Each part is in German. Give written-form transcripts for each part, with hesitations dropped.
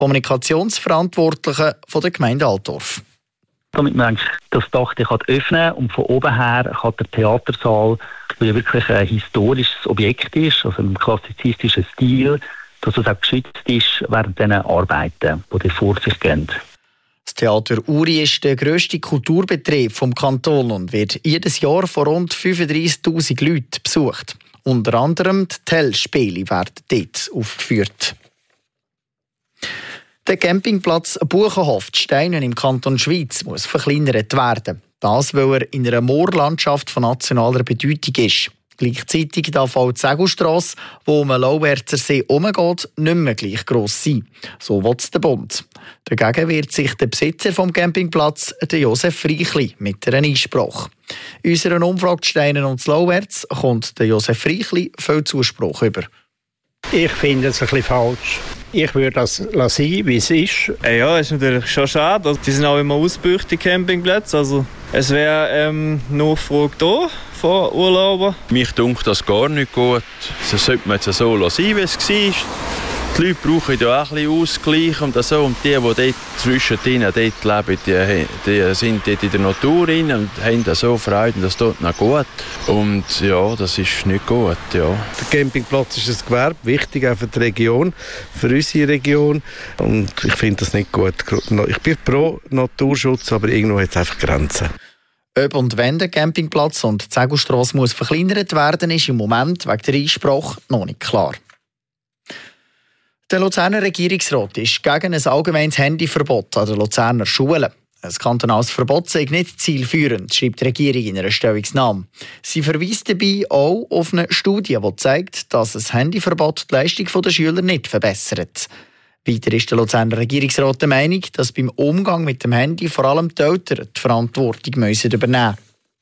Kommunikationsverantwortlichen von der Gemeinde Altdorf. Damit man das Dach öffnen kann und von oben her kann der Theatersaal, der ja wirklich ein historisches Objekt ist, also im klassizistischen Stil, dass es auch geschützt ist während dieser Arbeiten, die vor sich gehen. Das Theater Uri ist der grösste Kulturbetrieb vom Kanton und wird jedes Jahr von rund 35'000 Leuten besucht. Unter anderem die Tell-Spiele werden dort aufgeführt. Der Campingplatz Buchenhof Steinen im Kanton Schwyz muss verkleinert werden. Das, weil er in einer Moorlandschaft von nationaler Bedeutung ist. Gleichzeitig darf auch die Segelstrasse, die um den Lauwerzer See herumgeht, nicht mehr gleich gross sein. So will es der Bund. Dagegen wehrt sich der Besitzer vom Campingplatz, der Josef Friechli, mit einem Einspruch. In unserer Umfrage Steinen und Lauwerz kommt der Josef Friechli viel Zuspruch über. Ich finde es ein bisschen falsch. Ich würde das sein, wie es ist. Ja, ist natürlich schon schade. Die sind auch immer ausgebucht, die Campingplätze. Also, es wäre Nachfrage da von Urlaubern. Mich dunkt das gar nicht gut. Das sollte man jetzt so lassen, wie es war. Die Leute brauchen ja auch ein bisschen Ausgleich und so. Und die dort zwischendrin dort leben, die sind dort in der Natur rein und haben da so Freude, das tut noch gut. Und ja, das ist nicht gut, ja. Der Campingplatz ist ein Gewerbe, wichtig auch für die Region, für unsere Region. Und ich finde das nicht gut. Ich bin pro Naturschutz, aber irgendwo hat es einfach Grenzen. Ob und wenn der Campingplatz und die Segelstrasse muss verkleinert werden, ist im Moment wegen der Einsprache noch nicht klar. Der Luzerner Regierungsrat ist gegen ein allgemeines Handyverbot an den Luzerner Schulen. Ein kantonales Verbot sei nicht zielführend, schreibt die Regierung in einer Stellungnahme. Sie verweist dabei auch auf eine Studie, die zeigt, dass ein Handyverbot die Leistung der Schüler nicht verbessert. Weiter ist der Luzerner Regierungsrat der Meinung, dass beim Umgang mit dem Handy vor allem die Eltern die Verantwortung übernehmen müssen.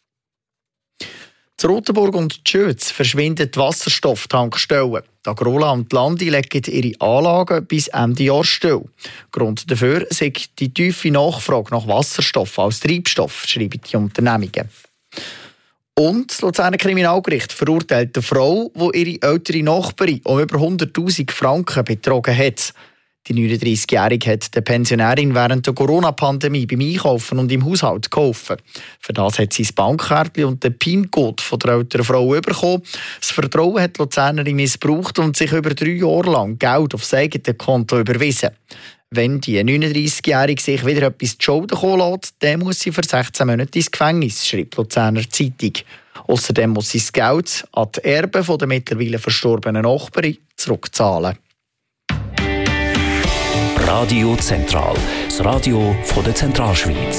In Rotenburg und Tschöz verschwinden die Wasserstofftankstellen. Die Agrola und die Landi legen ihre Anlagen bis Ende Jahr still. Grund dafür ist die tiefe Nachfrage nach Wasserstoff als Treibstoff, schreiben die Unternehmungen. Und das Luzerner Kriminalgericht verurteilt eine Frau, die ihre ältere Nachbarin um über 100'000 Franken betrogen hat. Die 39-Jährige hat der Pensionärin während der Corona-Pandemie beim Einkaufen und im Haushalt geholfen. Für das hat sie das Bankkärtchen und den PIN-Code von der älteren Frau bekommen. Das Vertrauen hat die Luzernerin missbraucht und sich über 3 Jahre lang Geld auf das eigene Konto überwiesen. Wenn die 39-Jährige sich wieder etwas zu Schulden kommen lässt, dann muss sie für 16 Monate ins Gefängnis, schreibt die Luzerner Zeitung. Außerdem muss sie das Geld an die Erben von der mittlerweile verstorbenen Nachbarin zurückzahlen. Radio Zentral, das Radio von der Zentralschweiz.